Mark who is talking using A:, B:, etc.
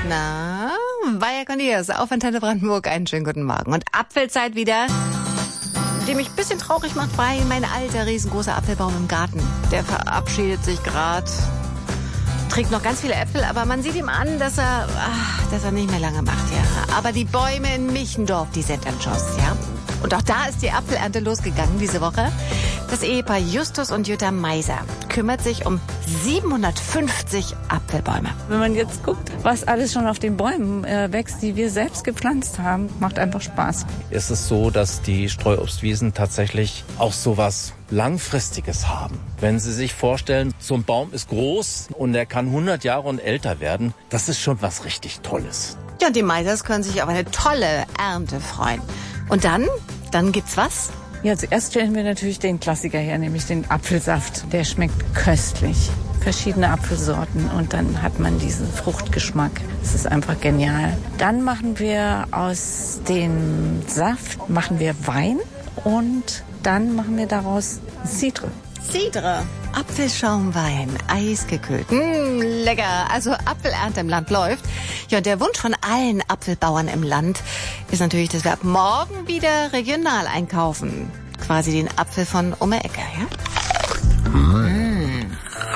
A: Na, Vaya con Dios auf Antenne Brandenburg. Einen schönen guten Morgen. Und Apfelzeit wieder, die mich ein bisschen traurig macht, weil mein alter, riesengroßer Apfelbaum im Garten, der verabschiedet sich gerade. Trägt noch ganz viele Äpfel, aber man sieht ihm an, dass er nicht mehr lange macht, ja. Aber die Bäume in Michendorf, die sind ein Schuss, ja. Und auch da ist die Apfelernte losgegangen diese Woche. Das Ehepaar Justus und Jutta Meiser kümmert sich um 750 Apfelbäume.
B: Wenn man jetzt guckt, was alles schon auf den Bäumen wächst, die wir selbst gepflanzt haben, macht einfach Spaß.
C: Es ist so, dass die Streuobstwiesen tatsächlich auch sowas Langfristiges haben. Wenn Sie sich vorstellen, so ein Baum ist groß und er kann 100 Jahre und älter werden, das ist schon was richtig Tolles.
A: Ja, und die Meisers können sich auf eine tolle Ernte freuen. Und dann gibt's was?
B: Ja, zuerst stellen wir natürlich den Klassiker her, nämlich den Apfelsaft. Der schmeckt köstlich. Verschiedene Apfelsorten und dann hat man diesen Fruchtgeschmack. Das ist einfach genial. Dann machen wir aus dem Saft Wein und dann machen wir daraus Cidre.
A: Cidre. Apfelschaumwein, eisgekühlt. Lecker. Also Apfelernte im Land läuft. Ja, und der Wunsch von allen Apfelbauern im Land ist natürlich, dass wir ab morgen wieder regional einkaufen. Quasi den Apfel von um die Ecke, ja?